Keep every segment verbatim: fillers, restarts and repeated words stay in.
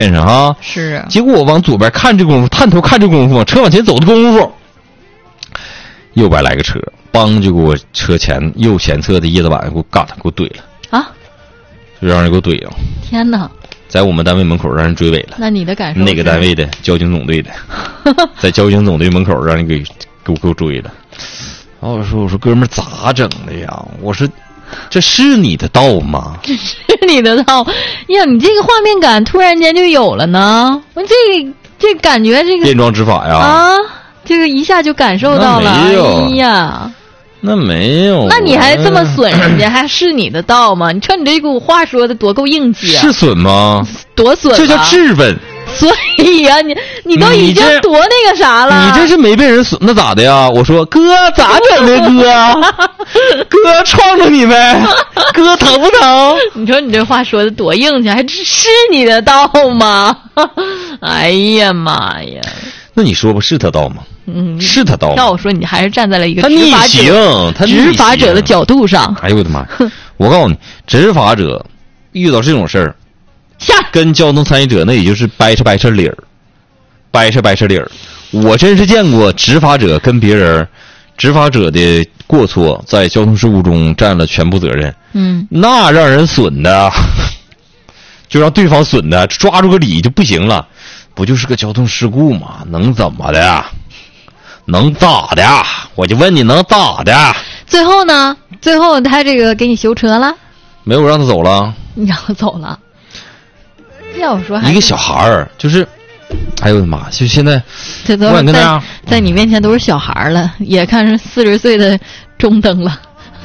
边上啊。 是啊。 结果我往左边看这功夫，探头看这功夫，车往前走的功夫，右边来个车，梆就给我车前右前侧的叶子板给我嘎他给我怼了啊， 就让人给我怼了。 天哪！ 在我们单位门口让人追尾了。 那你的感受？ 哪个单位的？交警总队的，在交警总队门口让人给给我给我追了。然后我说我说哥们儿咋整的呀？我说这是你的道吗？ 这是你的道呀！你这个画面感突然间就有了呢。我这个这感觉这个变装执法呀！ 啊，这个一下就感受到了。 没有哎呀！ 那没有， 那你还这么损人家，还是你的道吗？你瞅你这股话说的多够硬气啊！ 是损吗？ 多损、啊， 这叫质问。 所以呀、啊，你你都已经多那个啥了。 你这是没被人损，那咋的呀？我说哥咋整的哥？哥撞着你呗？哥疼不疼？ 你说你这话说的多硬气，还是你的道吗？哎呀妈呀！ 那你说吧，是他道吗？ 嗯， 是他道吗？ 那我说你还是站在了一个他执法者、 他执法者的角度上。 哎呦我的妈！我告诉你，执法者遇到这种事儿， 下跟交通参与者那也就是掰扯掰扯理儿，掰扯掰扯理儿。我真是见过执法者跟别人，执法者的过错在交通事故中占了全部责任。 嗯， 那让人损的，就让对方损的，抓住个理就不行了。不就是个交通事故吗？能怎么的？能咋的？我就问你能咋的？ 最后呢？最后他这个给你修车了？ 没有，让他走了。 你让他走了？要我说还一个小孩儿，就是，哎呦我的妈！就现在， 这都是在在你面前都是小孩了，也看是四十岁的中登了。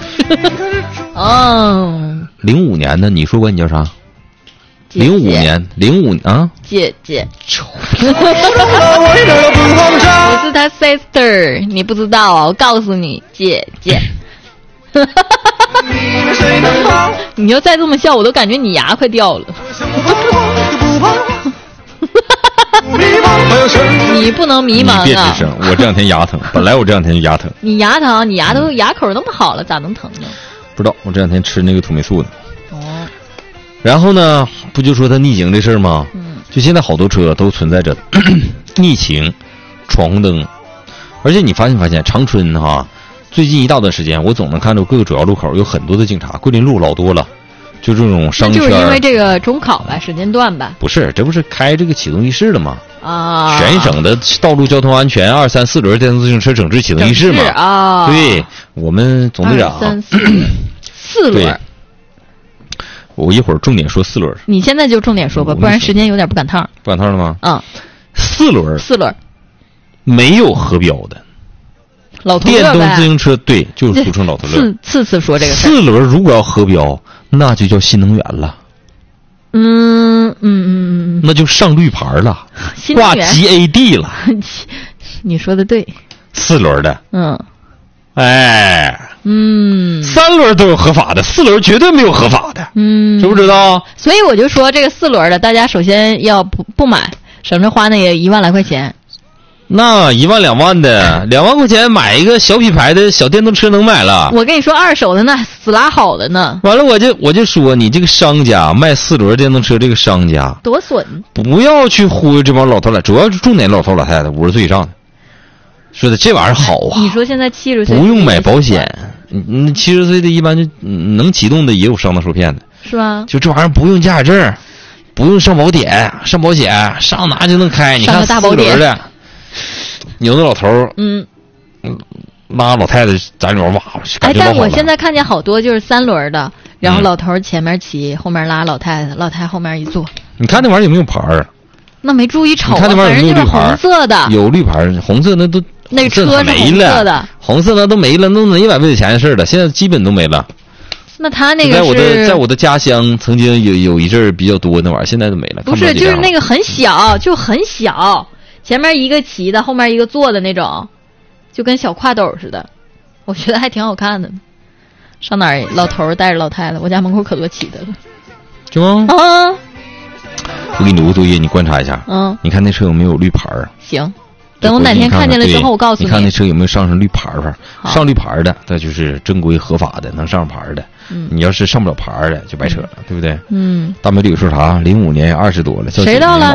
哦， 零五年的，你说过你叫啥？零五年，零五啊， 姐姐， 我是他 sister， 你不知道啊？我告诉你，姐姐。你要再这么笑，我都感觉你牙快掉了。你不能迷茫啊！ 你别吱声，我这两天牙疼，本来我这两天就牙疼。 你牙疼，你牙都牙口那么好了，咋能疼呢？ 不知道，我这两天吃那个土霉素呢。 哦。 然后呢，不就说他逆行这事儿吗？ 嗯。 就现在好多车都存在着逆行、闯红灯，而且你发现发现长春哈，最近一大段时间，我总能看到各个主要路口有很多的警察，桂林路老多了，就这种商圈。 就是因为这个中考吧，时间段吧。 不是，这不是开这个启动仪式了吗？ 啊。 全省的道路交通安全二三四轮电动自行车整治启动仪式嘛。 啊。 对，我们总队长。 二三四四轮。 我一会儿重点说四轮。 你现在就重点说吧，不然时间有点不赶趟。 不赶趟了吗？ 嗯。 四轮。 四轮。 没有核标的。 老头乐电动自行车对，就是俗称老头乐。 次次次说这个事。 四轮如果要核标，那就叫新能源了。 嗯嗯嗯嗯。 那就上绿牌了，挂 G A D 了。 你说的对。 四轮的。 嗯。 哎。 嗯。 三轮都有合法的，四轮绝对没有合法的。 嗯。 知不知道？ 所以我就说这个四轮的，大家首先要不不买，省着花那个一万来块钱。 那一万两万的，两万块钱买一个小品牌的小电动车能买了。 我跟你说，二手的那死拉好的呢。 完了，我就我就说你这个商家卖四轮电动车，这个商家多损， 不要去忽悠这帮老头老，主要是重点老头老太太，五十岁以上的，说的这玩意儿好啊。 你说现在七十岁不用买保险，嗯，七十岁的一般就能启动的也有上当受骗的， 是吧？ 就这玩意儿不用驾驶证，不用上保险，上保险上哪就能开？你看四轮的。有的老头儿， 嗯， 拉老太太在里面哇， 哎，但我现在看见好多就是三轮的，然后老头前面骑，后面拉老太太，老太太后面一坐。 你看那玩意儿有没有牌儿？ 那没注意瞅、啊， 你看那玩意儿有没有绿牌？ 红色的， 有绿牌，红色那都那车是红色的， 红色那都没了，那没百倍的钱的事了，现在基本都没了。 那他那个在我的在我的家乡曾经有有一阵儿比较多那玩意儿，现在都没了。 不是，就是那个很小，就很小。前面一个骑的，后面一个坐的那种，就跟小挎斗似的，我觉得还挺好看的。上哪儿老头带着老太太，我家门口可多骑的了。 是吗？ 啊！ 我给你留个作业，你观察一下。 嗯。 你看那车有没有绿牌啊？ 行。 等我哪天看见了之后，我告诉你。你看那车有没有上上绿牌儿？上绿牌的，那就是正规合法的，能上牌的。 嗯， 你要是上不了牌的，就白扯了，对不对？ 嗯。 大美女说啥？零五年二十多了， 谁到了？